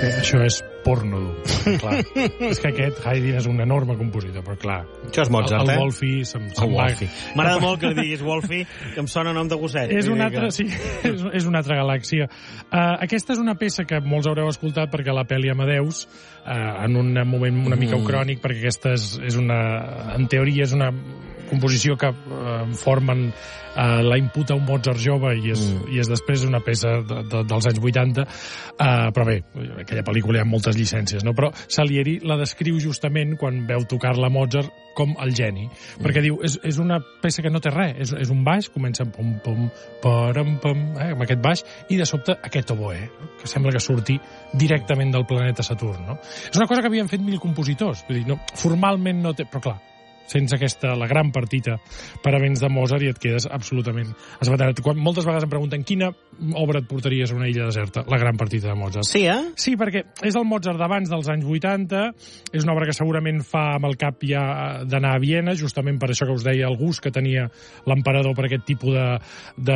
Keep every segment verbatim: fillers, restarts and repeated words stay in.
Eh, això és porno dur, clar. És que aquest Haydn és un enorme compositor, però clar... Això és Mozart, el, eh? El Wolfie se'm, El se'm va... Wolfie. M'agrada molt que li diguis Wolfie, que em sona nom de gosset. És una altra, que... sí, és, és una altra galàxia. Uh, aquesta és una peça que molts haureu escoltat perquè la pel·li Amadeus, uh, en un moment una mica ucrònic, perquè aquesta és, és una... En teoria és una composició que uh, formen uh, la imputa un Mozart jove i és, mm. i és després una peça de, de, dels anys vuitanta, uh, però bé, aquella pel·lícula hi ha moltes llicències, no? Però Salieri la descriu justament quan veu tocar-la Mozart com el geni, mm. perquè diu, és, és una peça que no té res, és, és un baix, comença amb pum, pum, param, pum, eh, amb aquest baix, i de sobte aquest oboè, no? Que sembla que surti directament del planeta Saturn, no? És una cosa que havien fet mil compositors, vull dir, no, formalment no té, però clar, sense aquesta, la gran partita per a vents de Mozart i et quedes absolutament esbatat. Quan moltes vegades em pregunten quina obra et portaries a una illa deserta, la gran partita de Mozart. Sí, eh? Sí, perquè és el Mozart d'abans dels anys vuitanta, és una obra que segurament fa amb el cap ja d'anar a Viena, justament per això que us deia el gust que tenia l'emperador per aquest tipus de... de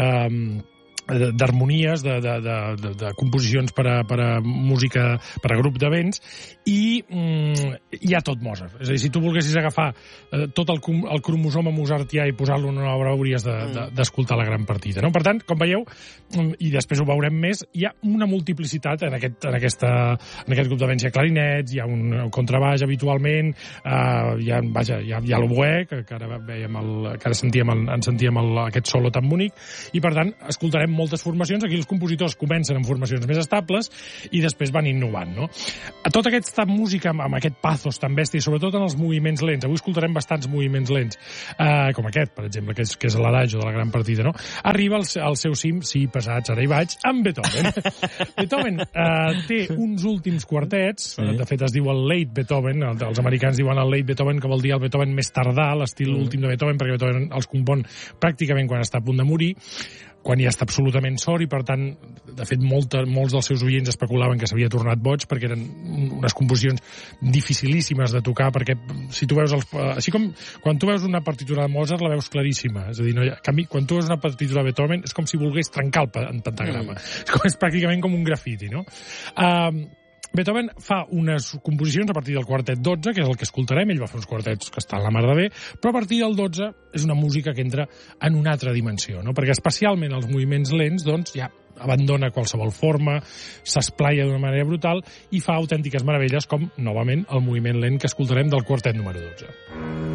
d'harmonies, de, de, de, de, de composicions per a, per a música, per a grup de vents, i mm, hi ha tot Mozart. És a dir, si tu volguessis agafar eh, tot el, el cromosoma mozartià i posar-lo en una obra, hauries d'escoltar de, de, la gran partida. No? Per tant, com veieu, i després ho veurem més, hi ha una multiplicitat en aquest, en aquesta, en aquest grup de vents. Hi ha clarinets, hi ha un contrabaix habitualment, eh, hi ha, vaja, hi ha, hi ha l'oboè, que, que ara veiem el, que ara sentíem, el, en sentíem el, aquest solo tan bonic, i per tant, escoltarem moltes formacions. Aquí els compositors comencen amb formacions més estables i després van innovant, no? A tota aquesta música amb, amb aquest pathos tan bèstia, sobretot en els moviments lents, avui escoltarem bastants moviments lents, eh, com aquest, per exemple, que és, que és l'adagio de la gran partida, no? Arriba al, al seu cim, sí, pesats, ara hi vaig, amb Beethoven. Beethoven eh, té uns últims quartets, sí. De fet es diu el Late Beethoven, els americans diuen el Late Beethoven, que vol dir el Beethoven més tardà, l'estil mm. últim de Beethoven, perquè Beethoven els compon pràcticament quan està a punt de morir, quan ja està absolutament sord, i per tant, de fet, molta, molts dels seus oients especulaven que s'havia tornat boig, perquè eren unes composicions dificilíssimes de tocar, perquè si tu veus els, així com quan tu veus una partitura de Mozart la veus claríssima, és a dir, no hi ha, canvi, quan tu veus una partitura de Beethoven és com si volgués trencar el pentagrama, mm. és, com, és pràcticament com un grafiti, no? Uh, Beethoven fa unes composicions a partir del quartet dotze, que és el que escoltarem, ell va fer uns quartets que estan la mar de bé, però a partir del dotze és una música que entra en una altra dimensió, no? Perquè especialment els moviments lents, doncs, ja abandona qualsevol forma, s'esplaia d'una manera brutal i fa autèntiques meravelles com, novament, el moviment lent que escoltarem del quartet número dotze.